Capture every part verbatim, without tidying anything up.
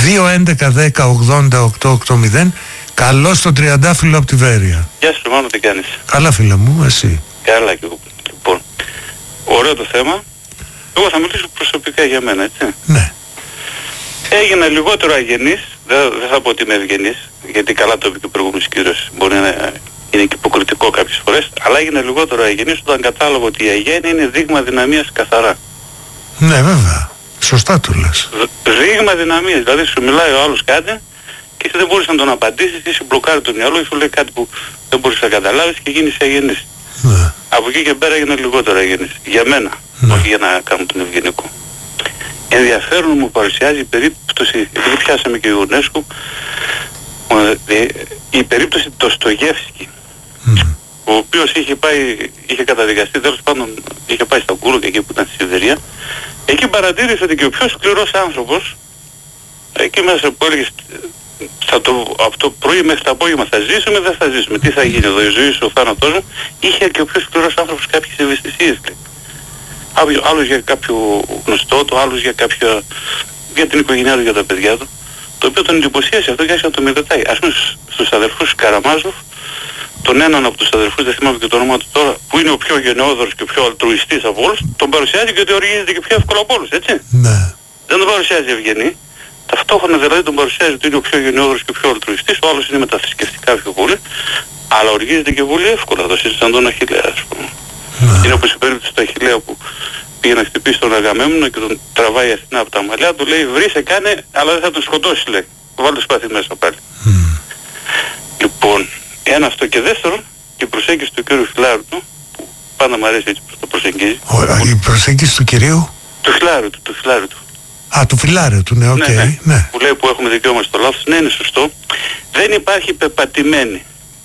δύο έντεκα δέκα ογδόντα οκτώ ογδόντα. Καλώς στο Τριαντάφυλλο από τη Βέρεια. Γεια σου Μάνο, τι κάνεις? Καλά φίλε μου, εσύ? Καλά και εγώ. Λοιπόν, ωραίο το θέμα. Εγώ θα μιλήσω προσωπικά για μένα, έτσι. Ναι. Έγινα λιγότερο αγενής, δεν, δεν θα πω ότι είμαι ευγενής, γιατί καλά το είπε και ο προηγούμενος κύριος, μπορεί να είναι και υποκριτικό κάποιες φορές, αλλά έγινα λιγότερο αγενής όταν κατάλαβα ότι η αγένεια είναι δείγμα δυναμίας καθαρά. Ναι βέβαια, σωστά το λες. Δείγμα δυναμίας, δηλαδή σου μιλάει ο άλλος κάτι και εσύ δεν μπορείς να τον απαντήσεις ή σου μπλοκάρει το μυαλό ή σου λέει κάτι που δεν μπορείς να καταλάβεις και γίνεις αγενής. Ναι. Από εκεί και πέρα έγινα λιγότερο αγενής. Για μένα, ναι. Όχι για να κάνω τον ευγενικό. Ενδιαφέρον μου παρουσιάζει η περίπτωση, επειδή πιάσαμε και η UNESCO, η περίπτωση του Στογεύσκη, mm. ο οποίος είχε πάει, είχε καταδικαστεί, τέλος πάντων είχε πάει στα Κούρου και εκεί που ήταν στη Σιβηρία. Εκεί παρατήρησε ότι και ο πιο σκληρός άνθρωπος, εκεί μέσα που έλεγε θα το, από το πρωί μέχρι το απόγευμα θα ζήσουμε, δεν θα ζήσουμε, τι θα γίνει εδώ, η ζωή σου, ο θάνατός μου, είχε και ο πιο σκληρός άνθρωπος κάποιες ευαισθησίες. Άλλος για κάποιο γνωστό του, άλλος για κάποια, για την οικογένειά του, για τα παιδιά του, το οποίο τον εντυπωσίασε αυτό και άρχισε να το μελετάει. Ας πούμε στους αδερφούς Καραμάζοφ, τον έναν από τους αδερφούς, δεν θυμάμαι και το όνομα του τώρα, που είναι ο πιο γενναιόδωρος και ο πιο αλτρουιστής από όλους, τον παρουσιάζει και ότι οργίζεται και πιο εύκολα από όλους, έτσι. Ναι. Δεν τον παρουσιάζει ευγενή. Ταυτόχρονα δηλαδή τον παρουσιάζει ότι είναι ο πιο γενναιόδωρος και ο πιο αλτρουιστής, ο άλλος είναι μεταθρησκευτικά πιο πολύ, αλλά οργίζεται και πολύ εύκολα. Το σύστησαν τον Αχιλλέα, ας πούμε. Ναι. Είναι όπως η περίπτωση του Αχιλλέα που πήγε να χτυπήσει τον Αγαμέμνο και τον τραβάει η Αθηνά από τα μαλλιά, του λέει βρήσε κάνε, αλλά δεν θα τον σκοτώσει, λέει. Βάλτε το σπάθη μέσα πάλι. Mm. Λοιπόν, ένα αυτό και δεύτερον, η προσέγγιση του κύριου Φιλάρου του, που πάντα μου αρέσει έτσι που το προσεγγίζει. Ωραία, η προσέγγιση του κυρίου? Του Φιλάρου του, του Φιλάρου του. Α, του Φιλάρου του, ναι, οκ. Okay. Ναι, ναι. Ναι. Που λέει που έχουμε δικαίωμα στο λάθος, ναι, είναι σωστό. Δεν υπάρχει πεπατημένη.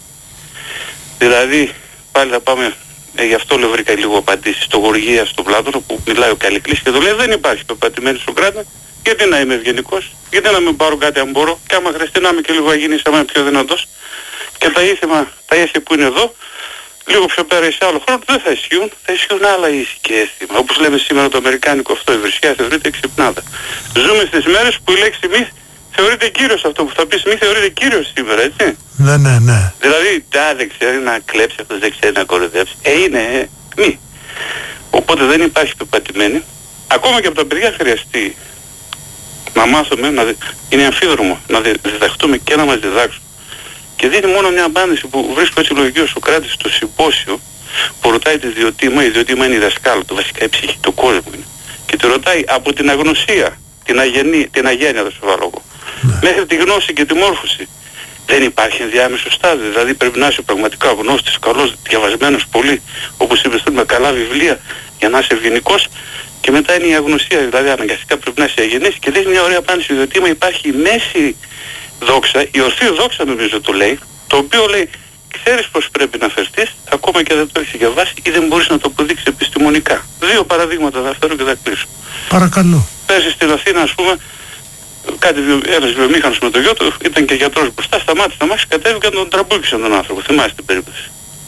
Δηλαδή, πάλι θα πάμε... Ε, γι' αυτό λέω βρήκα λίγο απαντήσεις στο Γοργία, στον Πλάτωνο που μιλάει ο Καλικλής και του λέει δεν υπάρχει πεπατημένη Σοκράτη, γιατί να είμαι ευγενικός, γιατί να μην πάρω κάτι αν μπορώ και άμα χρειαστεί να είμαι και λίγο αγενής, άμα είμαι πιο δυνατός και τα ήθιμα, τα ήθη που είναι εδώ, λίγο πιο πέρα ή σε άλλο χρόνο δεν θα ισχύουν, θα ισχύουν άλλα ήθη και αίσθημα. Όπως λέμε σήμερα το αμερικάνικο αυτό, η βρισιά θεωρείται εξυπνάδα. Ζούμε στις μέρες που η λέξη μη θεωρείται κύριος, αυτό που θα πεις μη θεωρείται κύριος σήμερα, έτσι. Ναι, ναι, ναι. Δηλαδή, τα δεν ξέρει να κλέψει, αυτός δεν ξέρει να κοροϊδέψει. Ε, είναι ε, μη. Οπότε δεν υπάρχει πεπατημένη. Ακόμα και από τα παιδιά χρειαστεί να μάθουμε, να δι... είναι αμφίδρομο, να δι... διδαχτούμε και να μας διδάξουν. Και δίνει μόνο μια απάντηση που βρίσκω έτσι λογική ο Σοκράτης στο συμπόσιο, που ρωτάει τη Διωτήμα, η Διωτήμα είναι η δασκάλα του, βασικά η ψυχή του κόσμου είναι. Και τη ρωτάει από την αγνωσία, την, αγενή, την αγένεια, δεν σου βάλω εγώ, ναι. μέχρι τη γνώση και τη μόρφωση. Δεν υπάρχει ενδιάμεσο στάδιο, δηλαδή πρέπει να είσαι πραγματικά γνώστης, καλός, διαβασμένος πολύ, όπως είπες με καλά βιβλία για να είσαι ευγενικός και μετά είναι η αγνωσία, δηλαδή αναγκαστικά πρέπει να είσαι αγενής και δίνει μια ωραία απάντηση διότι υπάρχει η μέση δόξα, η ορθή δόξα νομίζω το λέει, το οποίο λέει ξέρεις πως πρέπει να φερθείς ακόμα και δεν το έχεις διαβάσει ή δεν μπορείς να το αποδείξεις επιστημονικά. Δύο παραδείγματα θα φέρω και θα κλείσω. Παρακαλώ. Πέρσι στην Αθήνα ας πούμε κάτι, ένας βιομήχανος με το γιο του, ήταν και γιατρός μπροστά, σταμάτησε να μάχει, κατέβηκε και τον τραμπούκησε τον άνθρωπο. Θυμάστε την περίπτωση.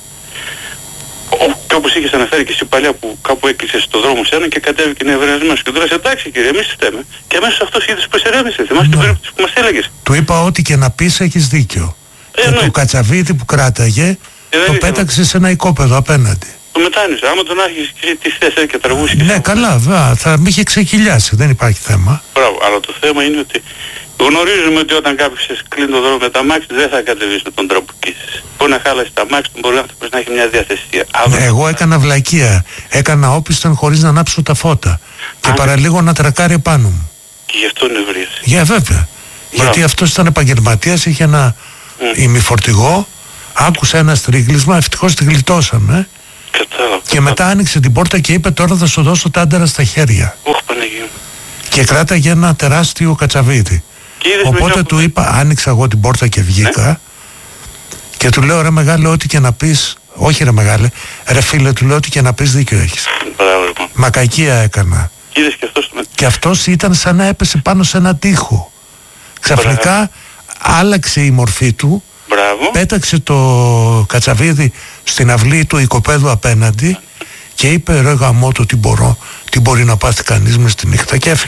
Ο, και όπως είχες αναφέρει και εσύ παλιά που κάπου έκλεισε στο δρόμο σε έναν και κατέβηκε είναι ευρεασμένος και του λες εντάξει κύριε, εμείς φταίμε. Και αμέσως αυτός είδες πως ερέμησε. Θυμάστε την περίπτωση που μας έλεγες. Του είπα ό,τι και να πεις έχεις δίκιο. Ε, και το Κατσαβίδη που κράταγε ε, το πέταξε σε ένα οικόπεδο απέναντι. Το μετάνιωσε. Άμα τον άρχισε και τις θέσεις και τραγούσεις. Ναι, καλά, βέβαια. Θα με είχε ξεκυλιάσει. Δεν υπάρχει θέμα. Μπράβο. Αλλά το θέμα είναι ότι γνωρίζουμε ότι όταν κάποιος κλείνει το δρόμο με τα μάξι δεν θα κατεβείς να τον τραμπουκίσεις. Μπορεί να χάλασε τα μάξι του, μπορεί άνθρωπος να έχει μια διαθεσία. Ναι, εγώ έκανα βλακεία. Έκανα όπισθεν χωρίς να ανάψω τα φώτα. Και Αν... παραλίγο να τρακάρει πάνω μου. Και γι' αυτό νευρίασε. Για yeah, βέβαια. Μπράβο. Γιατί αυτός ήταν επαγγελματίας, είχε ένα mm. ημιφορτηγό, άκουσε ένα στρίγλισμα, ευτυχώς τη γλιτώσαμε. Κατάλαβα. Και μετά άνοιξε την πόρτα και είπε τώρα θα σου δώσω τάντερα στα χέρια. Ωχ, Παναγία. Και κράταγε ένα τεράστιο Κατσαβίδι. Οπότε του είπα, άνοιξα εγώ την πόρτα και βγήκα. Ναι. Και του λέω ρε μεγάλε ό,τι και να πεις, όχι ρε μεγάλε, ρε φίλε του λέω ό,τι και να πεις δίκιο έχεις. Μπράβο. Μακακία έκανα. Είδες και αυτός το... Και αυτός ήταν σαν να έπεσε πάνω σε ένα τοίχο. Ξαφνικά Μπράβο. Άλλαξε η μορφή του. Μπράβο. Πέταξε το Κατσαβίδι στην αυλή του οικοπαίδου απέναντι και είπε ρε γαμώτο τι μπορώ, τι μπορεί να πάθει κανείς μες τη νύχτα και έφυγε.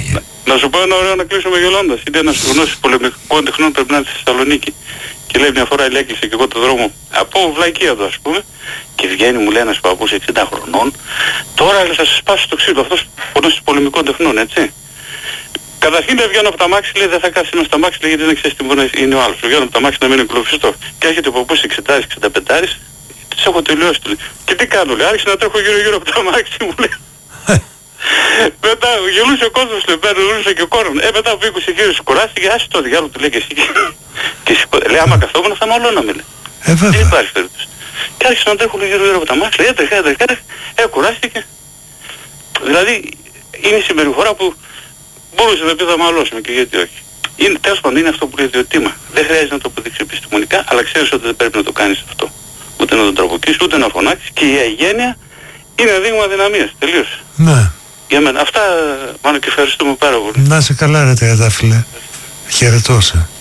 Να σου πω ένα ωραίο να κλείσουμε γελώντας. Είναι ένας γνώσης πολεμικών τεχνών, πρέπει να είναι στη Θεσσαλονίκη. Και λέει μια φορά έκλεισε και εγώ το δρόμο από Βλαϊκία εδώ, ας πούμε, και βγαίνει μου λέει ένας παππούς εξήντα χρονών, τώρα λέει, θα σε σπάσει το ξύλο, αυτός γνώσης πολεμικών τεχνών, έτσι. Καταρχήν βγαίνω από τα μάξι, λέει δεν θα κάτσει μέσα στα μάξι, λέει γιατί δεν ξέρεις τι μπορεί να είναι ο άλλος. Βγαίνω από τα μάξι να μην εκλοφιστώ. Και έρχεται ο παππούς εξήντα εξήντα πέντε, τις έχω τελειώσει του λέει. Και τι κάνω, λέει, άρχισε να τρέχω γύρω γύρω από τα μάξι μου, λέει. Μετά γελούσε ο κόσμος, λέει, πέρα γελούσε και ο κόρον. Ε, μετά από είκοσι γύρους κουράστηκε, άσε το διάλογο του λέει και εσύ. Και σηκώ... λέει, άμα καθόμουν θα μαλώναμε, λέει. Ε, δεν υπάρχει περίπτωση. Και άρχισε να τρέχω γύρω γύρω από τα μάξι, λέει, έτρεχα, έτρεχα, έτρεχα, ε, κουράστηκε. Δηλαδή, είναι η συμπεριφορά που μπορούσε να πει θα μαλώσουμε και γιατί όχι. Είναι, τέλος πάντων, είναι αυτό που λέει διοτήμα. Δεν χρειάζεται να το αποδείξει επιστημονικά, αλλά ξέρεις ότι δεν πρέπει να το κάνεις αυτό. Ούτε να τον τραβοκίσεις, ούτε να φωνάξεις. Και η αγένεια είναι δείγμα δυναμίας. Τελείωσε. Ναι. Για μένα. Αυτά, μάλλον και ευχαριστούμε πάρα πολύ. Να σε καλά ρε Τριαντάφυλλε. Χαιρετώ σε.